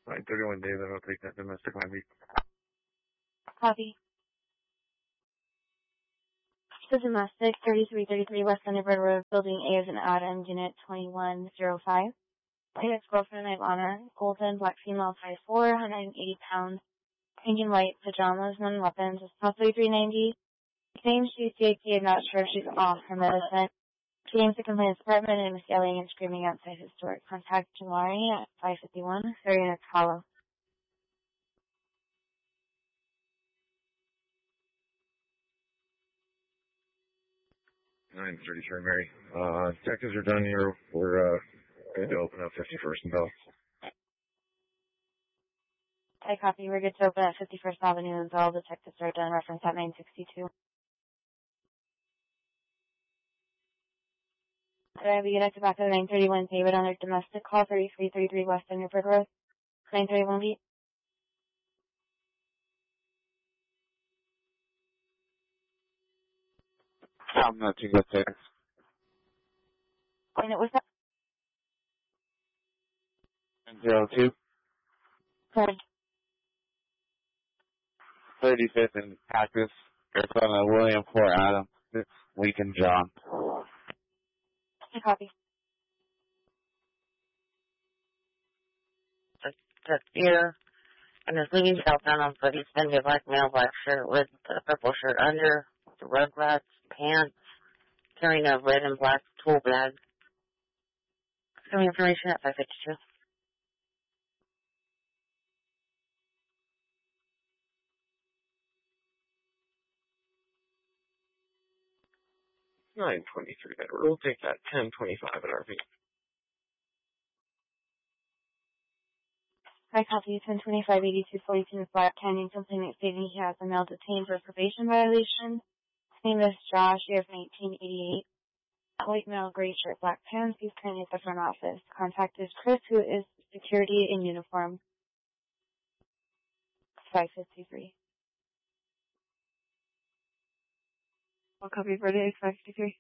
931 David, I'll take that domestic line beat. Copy. So domestic, 3333 West Thunderbird Road, Building A as in Adam, Unit 2105. Ex-girlfriend, Ivana Golden, black female, size 4, 180 pounds, pink and white pajamas, none weapons, is possibly 390. Claims she's CAP, I'm not sure if she's off her medicine. She aims to complaints department and is yelling and screaming outside his door. Contact Jamari at 551, 30 minutes hollow. 933 Mary. Detectives are done here. We're good to open up 51st and Bell. I copy. We're good to open at 51st Avenue and Bell. Detectives are done. Reference at 962. I begin at Tobacco 931 David on their domestic call 3333 West Thunderbird Road. 931 beat. I'm not too good there. And it was that? 902. Correct. 35th and Cactus. Arizona, William Fort Adam. Lincoln John. I copy. Took beer and is leaving southbound on foot. He's been a black male, black shirt with a purple shirt under, the Rugrats pants, carrying a red and black tool bag. Some information at 552. $923 We'll take that 1025 at RV. I copy 1025-8242 Black Canyon complaining stating he has a male detained for probation violation. His name is Josh, year of 1988. White male, gray shirt, black pants. He's currently at the front office. Contact is Chris, who is security in uniform. 553. I'll copy for the 553.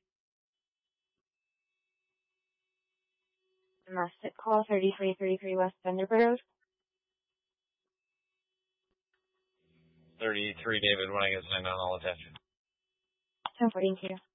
Domestic call 3333 West Thunderbird Road. 33 David, when I get signed on, all attention. 1014.